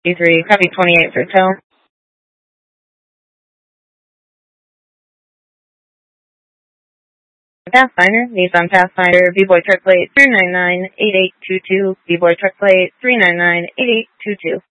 D3, copy 28 for tow. Pathfinder, Nissan Pathfinder, B-Boy truck plate 399-8822, B-Boy truck plate 399-8822.